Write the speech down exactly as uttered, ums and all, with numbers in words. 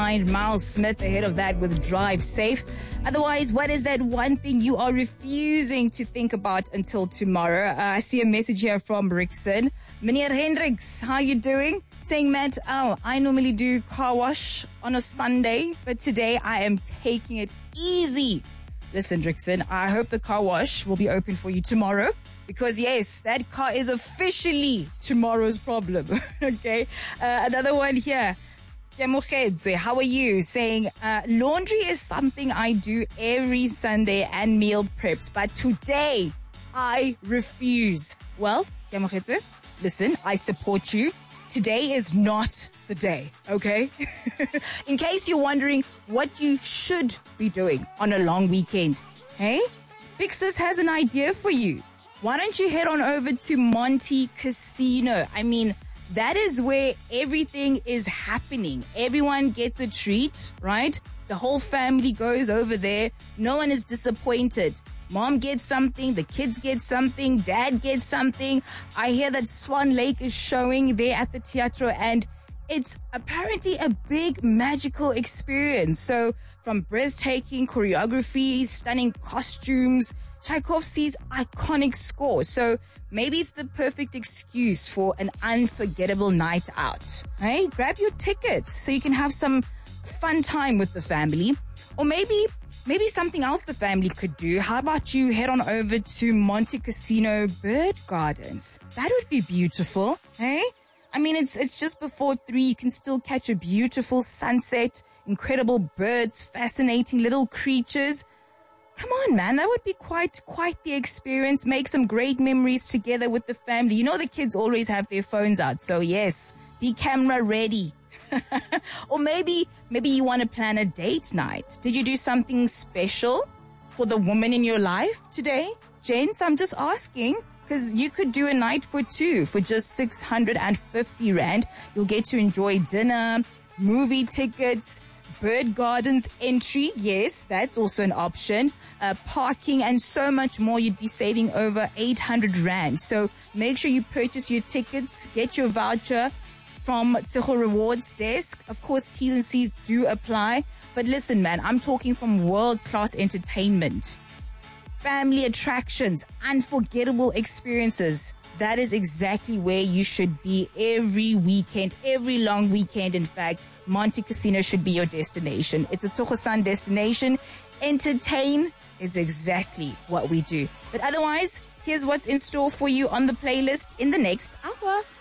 behind Miles Smith ahead of that with Drive Safe. Otherwise, what is that one thing you are refusing to think about until tomorrow? Uh, I see a message here from Rickson. Meneer Hendricks, how you doing? Saying, Matt, oh, I normally do car wash on a Sunday, but today I am taking it easy. Listen, Rickson, I hope the car wash will be open for you tomorrow. Because yes, that car is officially tomorrow's problem. Okay. Uh, another one here. Kemochedze, how are you? Saying, uh, laundry is something I do every Sunday and meal preps, but today I refuse. Well, Kemochedze, listen, I support you. Today is not the day, okay? In case you're wondering what you should be doing on a long weekend, hey? Big Sis has an idea for you. Why don't you head on over to Monte Casino? I mean, that is where everything is happening. Everyone gets a treat, right? The whole family goes over there. No one is disappointed. Mom gets something, the kids get something, dad gets something. I hear that Swan Lake is showing there at the Teatro, and it's apparently a big magical experience. So from breathtaking choreography, stunning costumes, Tchaikovsky's iconic score. So maybe it's the perfect excuse for an unforgettable night out. Hey, grab your tickets so you can have some fun time with the family. Or maybe, maybe something else the family could do. How about you head on over to Monte Casino Bird Gardens? That would be beautiful. Hey? I mean, it's, it's just before three. You can still catch a beautiful sunset, incredible birds, fascinating little creatures. Come on, man. That would be quite, quite the experience. Make some great memories together with the family. You know, the kids always have their phones out. So yes, be camera ready. Or maybe, maybe you want to plan a date night. Did you do something special for the woman in your life today? Gents, I'm just asking, because you could do a night for two for just six hundred fifty rand. You'll get to enjoy dinner, movie tickets, Bird Gardens entry, yes, that's also an option. Uh, parking and so much more. You'd be saving over eight hundred rand. So make sure you purchase your tickets, get your voucher from Tsogo Rewards Desk. Of course, T's and C's do apply. But listen, man, I'm talking from world-class entertainment, family attractions, unforgettable experiences. That is exactly where you should be every weekend, every long weekend. In fact, Monte Casino should be your destination. It's a Tokosan destination. Entertain is exactly what we do. But otherwise, here's what's in store for you on the playlist in the next hour.